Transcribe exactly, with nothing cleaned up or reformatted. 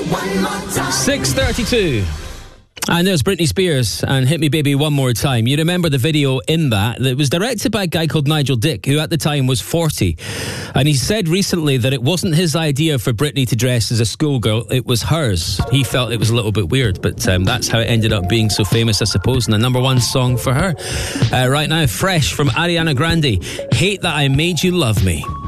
one more time. six thirty-two. And there's Britney Spears and Hit Me Baby One More Time. You remember the video in that. It was directed by a guy called Nigel Dick, who at the time was forty. And he said recently that it wasn't his idea for Britney to dress as a schoolgirl, it was hers. He felt it was a little bit weird, but um, that's how it ended up being so famous, I suppose, and the number one song for her. Uh, right now, fresh from Ariana Grande, Hate That I Made You Love Me.